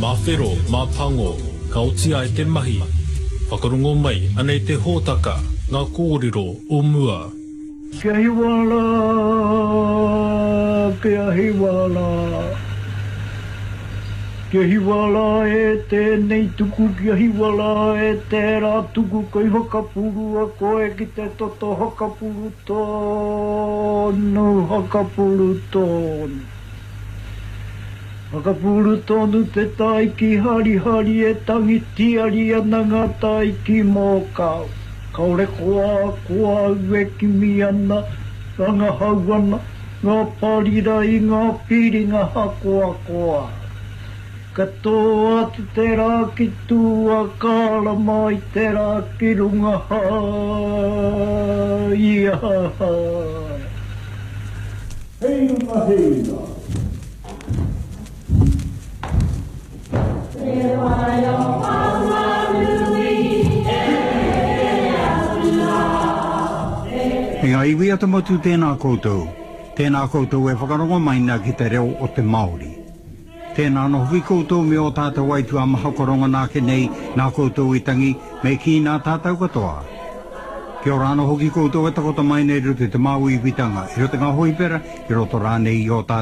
mā whero, mā pango, ka otia e te mahi. Whakarongo mai, anei te hōtaka, ngā kōrero o mua. Kia hiwala, kia hiwala. Kia hiwala e tēnei tuku, kia hiwala e tērā tuku, koi hakapuru a koe ki te toto hakapuru tōnu, hakapuru tōnu. Hakapuru tōnu te taiki hari hari e tangitiari ana ngā taiki mō kau. Kaore koa ue ki mi ana, ranga hau ana, ngā parirai, ngā piringa hakoa. Katoa te rā ki tua kāla mai te rā ki runga ia. Heina, heina. Hea iwi ata motu tēnā koutou. Tēnā koutou e whakarongo maina ki te reo o te Māori. Tēnā no hui koutou me o tātou aitu a maha koronga nā ke nei nā koutou i tangi me ki nā tātou katoa. Kia ora no hoki koutou e takota mai nei rote te Māui i Pitanga. I rote ngā hoi pera, i roto rānei i o tātou.